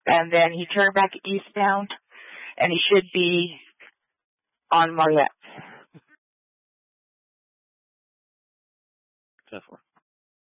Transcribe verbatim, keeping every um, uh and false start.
and then he turned back eastbound, and he should be on Marlette. ten four.